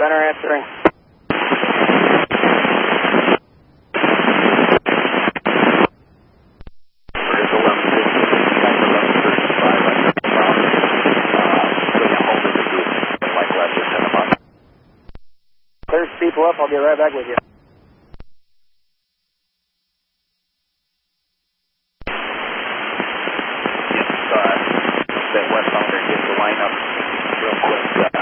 Center answering. Clear people up, I'll be right back with you. That westbound there, get the line up real quick.